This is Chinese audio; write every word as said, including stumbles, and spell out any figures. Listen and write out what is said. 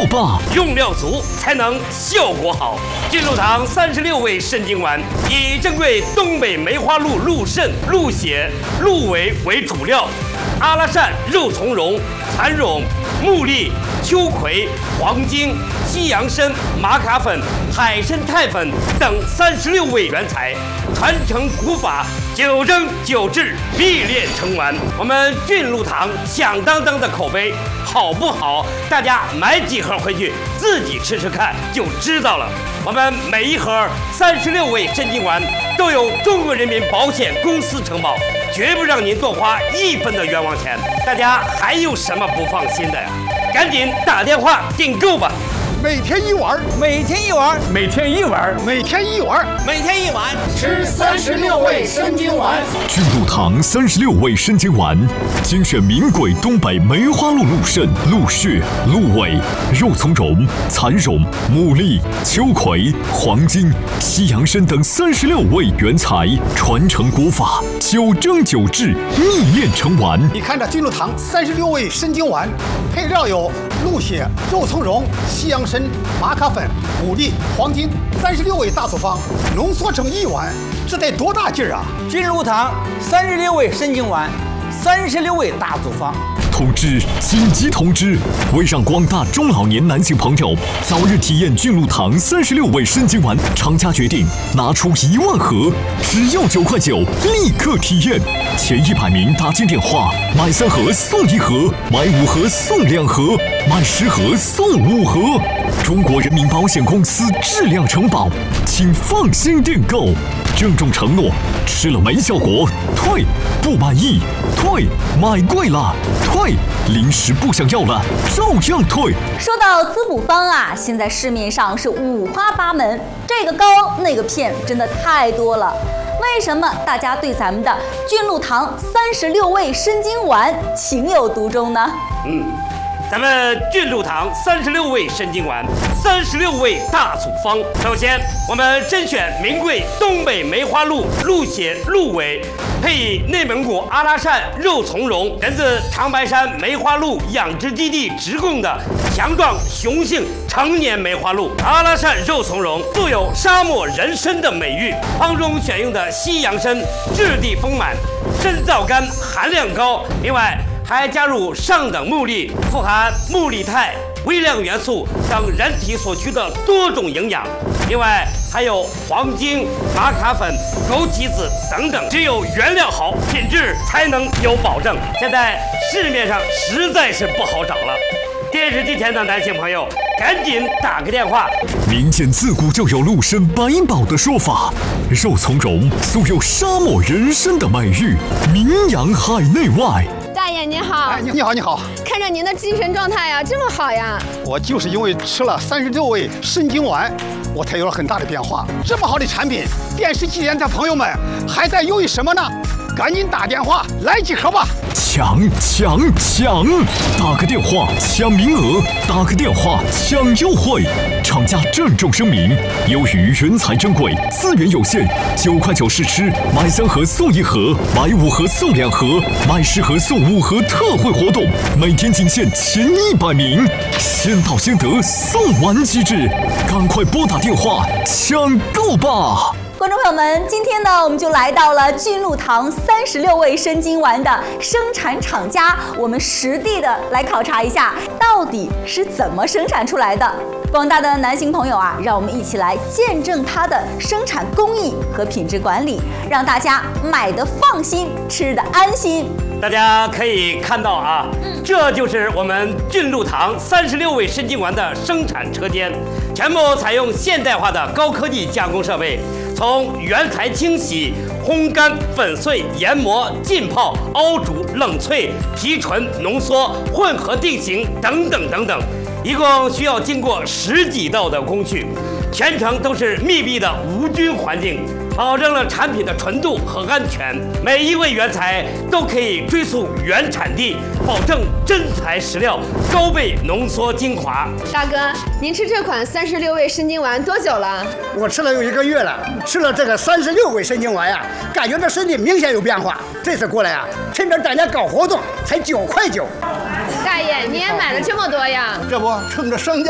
吧， 用料足才能效果好。俊鹿堂三十六味肾精丸，以珍贵东北梅花鹿鹿肾、鹿血、鹿尾为主料，阿拉善、肉苁蓉、蚕蛹、木栗、秋葵、黄精、西洋参、玛卡粉、海参肽粉等三十六味原材，传承古法，九蒸九制，必炼成丸。我们俊鹿堂响当当的口碑好不好？大家买几盒回去自己吃吃看就知道了。我们每一盒三十六味肾精丸都有中国人民保险公司承保，绝不让您多花一分的冤枉钱。大家还有什么不放心的呀？赶紧打电话订购吧！ 每天一碗， 每天一碗， 每天一碗， 每天一碗， 每天一碗， 吃三十六味肾精丸。 俊鹿堂三十六味肾精丸，精选名贵东北梅花鹿鹿肾、鹿血、鹿尾、肉苁蓉、蚕蛹、牡蛎、秋葵、黄精、西洋参等三十六味原材，传承古法，九蒸九制，秘炼成丸。 你看这俊鹿堂三十六味肾精丸，配料有鹿血、肉苁蓉、西洋参、玛卡粉、牡蛎、黄精，三十六味大处方浓缩成一丸，这得多大劲儿啊！ 俊鹿堂三十六味肾精丸，三十六味大处方。 通知！紧急通知！为让广大中老年男性朋友早日体验俊鹿堂三十六味肾精丸，厂家决定拿出一万盒，只要九块九，立刻体验。前一百名打进电话，买三盒送一盒，买五盒送两盒，买十盒送五盒。中国人民保险公司质量承保，请放心订购。郑重承诺：吃了没效果，退；不满意，退；买贵了，退；零食不想要了，照样退。 说到滋补方啊，现在市面上是五花八门，这个膏那个片真的太多了。为什么大家对咱们的俊鹿堂三十六味肾精丸情有独钟呢？ 嗯。咱们俊鹿堂三十六味肾精丸，三十六味大处方。首先，我们甄选名贵东北梅花鹿鹿血、鹿尾，配以内蒙古阿拉善肉苁蓉，源自长白山梅花鹿养殖基地直供的强壮雄性成年梅花鹿。阿拉善肉苁蓉素有沙漠人参的美誉，方中选用的西洋参质地丰满，参皂苷含量高，另外还加入上等木栗，富含木栗肽、微量元素等人体所需的多种营养。另外还有黄精、玛卡粉、枸杞子等等。只有原料好，品质才能有保证。现在市面上实在是不好找了。电视机前的男性朋友，赶紧打个电话。 民间自古就有鹿参百宝的说法，肉苁蓉素有沙漠人参的美誉，名扬海内外。 大爷您好， 哎，你好，你好。 看着您的精神状态呀，这么好呀。 我就是因为吃了三十六味肾精丸，我才有了很大的变化。这么好的产品，电视机前的朋友们还在犹豫什么呢？赶紧打电话来几盒吧！ 抢抢抢！打个电话抢名额，打个电话抢优惠。厂家郑重声明：由于原材珍贵，资源有限，九块九试吃，买三盒送一盒，买五盒送两盒，买十盒送五盒特惠活动，每天仅限前一百名，先到先得，送完即止，赶快拨打电话抢购吧！ 观众朋友们，今天呢，我们就来到了俊鹿堂三十六味肾精丸的生产厂家，我们实地的来考察一下，到底是怎么生产出来的。广大的男性朋友啊，让我们一起来见证它的生产工艺和品质管理，让大家买得放心，吃得安心。 大家可以看到啊，嗯、这就是我们俊鹿堂三十六味肾精丸的生产车间，全部采用现代化的高科技加工设备。从原材清洗、烘干、粉碎、研磨、浸泡、熬煮、冷萃、提纯、浓缩、混合定型等等等等，一共需要经过十几道的工序，全程都是密闭的无菌环境，保证了产品的纯度和安全。每一味原材都可以追溯原产地，保证真材实料，高倍浓缩精华。 大哥，您吃这款三十六味肾精丸多久了？ 我吃了有一个月了，吃了这个三十六味肾精丸呀，感觉这身体明显有变化。这次过来呀，趁着大家搞活动，才九块九。 大爷，你也买了这么多呀？ 这不，趁着升价。